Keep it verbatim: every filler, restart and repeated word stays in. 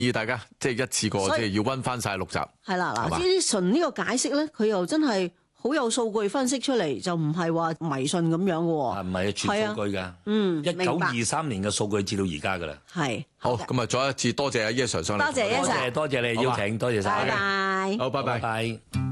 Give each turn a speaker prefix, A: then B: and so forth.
A: 議大家即係一次過即係要溫翻晒六集。
B: 係啦，嗱，呢啲純呢個解釋咧，佢又真係好有數據分析出嚟，就唔係話迷信咁樣嘅喎。
C: 唔係全數據㗎。
B: 嗯，
C: 一九二三年嘅數據至到而家㗎啦。
B: 係。
A: 好，咁啊，再一次多謝阿 Yes Sir 上嚟。
B: 多謝 Yes Sir，
C: 多謝你邀請，多謝晒。
B: 拜拜。
A: 好，拜拜。
C: 拜拜。